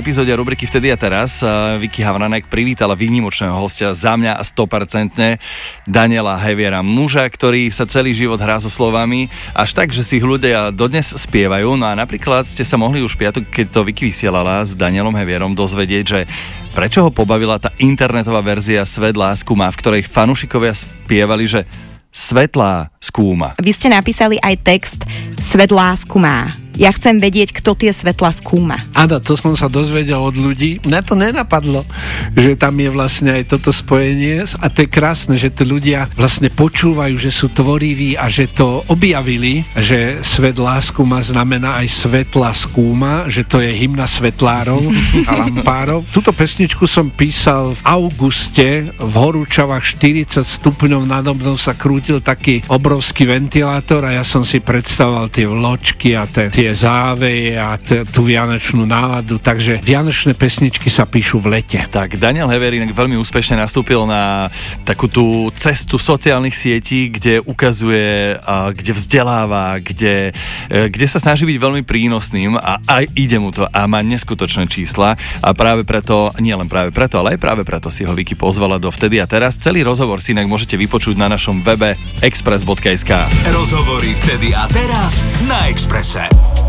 epizóde rubriky Vtedy a teraz Vicky Havranek privítala výnimočného hostia za mňa a 100% Daniela Heviera, muža, ktorý sa celý život hrá so slovami, až tak, že si ich ľudia dodnes spievajú. No a napríklad ste sa mohli už piatok, keď to Vicky vysielala s Danielom Hevierom, dozvedieť, že prečo ho pobavila tá internetová verzia Svet lásku má, v ktorej fanúšikovia spievali, že svetlá skúma. Vy ste napísali aj text Svet lásku má. Ja chcem vedieť, kto tie svetla skúma. Áno, to som sa dozvedel od ľudí. Mňa to nenapadlo, že tam je vlastne aj toto spojenie a to je krásne, že tí ľudia vlastne počúvajú, že sú tvoriví a že to objavili, že svet lásku má znamená aj svetla skúma, že to je hymna svetlárov a lampárov. Túto pesničku som písal v auguste, v horúčavách 40 stupňov, nado mnou sa krútil taký obrovský ventilátor a ja som si predstavoval tie vločky a tie záveje a tú vianočnú náladu, takže vianočné pesničky sa píšu v lete. Tak Daniel Hevier inak veľmi úspešne nastúpil na takú tú cestu sociálnych sietí, kde ukazuje, kde vzdeláva, kde sa snaží byť veľmi prínosným a aj ide mu to a má neskutočné čísla a práve preto, nielen práve preto, ale aj práve preto si ho Vicky pozvala do Vtedy a teraz. Celý rozhovor si inak môžete vypočuť na našom webe express.sk. Rozhovory Vtedy a teraz na Expresse.